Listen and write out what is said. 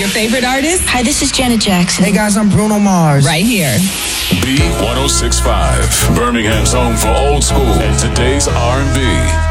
favorite artist? Hi, this is Janet Jackson. Hey guys, I'm Bruno Mars. Right here. B1065, Birmingham's home for old school and today's R&B.